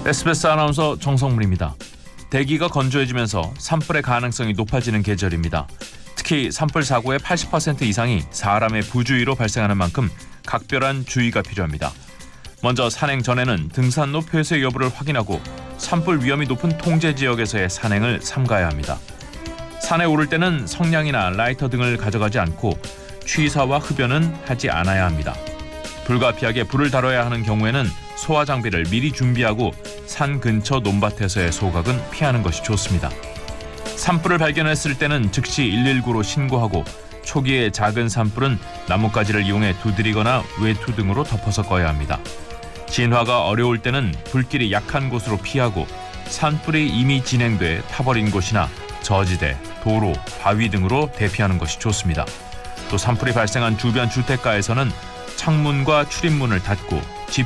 SBS 아나운서 정성문입니다. 대기가 건조해지면서 산불의 가능성이 높아지는 계절입니다. 특히 산불 사고의 80% 이상이 사람의 부주의로 발생하는 만큼 각별한 주의가 필요합니다. 먼저 산행 전에는 등산로 폐쇄 여부를 확인하고 산불 위험이 높은 통제 지역에서의 산행을 삼가야 합니다. 산에 오를 때는 성냥이나 라이터 등을 가져가지 않고 취사와 흡연은 하지 않아야 합니다. 불가피하게 불을 다뤄야 하는 경우에는 소화 장비를 미리 준비하고 산 근처 논밭에서의 소각은 피하는 것이 좋습니다. 산불을 발견했을 때는 즉시 119로 신고하고 초기에 작은 산불은 나뭇가지를 이용해 두드리거나 외투 등으로 덮어서 꺼야 합니다. 진화가 어려울 때는 불길이 약한 곳으로 피하고 산불이 이미 진행돼 타버린 곳이나 저지대, 도로, 바위 등으로 대피하는 것이 좋습니다. 또 산불이 발생한 주변 주택가에서는 창문과 출입문을 닫고 집